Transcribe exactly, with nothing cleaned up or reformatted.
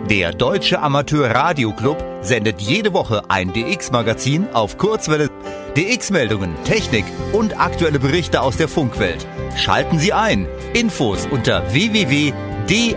Der Deutsche Amateur Radio Club sendet jede Woche ein D X-Magazin auf Kurzwelle. D X-Meldungen, Technik und aktuelle Berichte aus der Funkwelt. Schalten Sie ein. Infos unter w w w punkt d